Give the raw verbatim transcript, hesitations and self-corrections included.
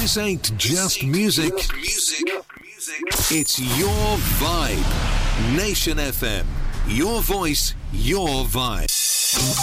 This ain't just music. It's your vibe. Nation F M. Your voice, your vibe.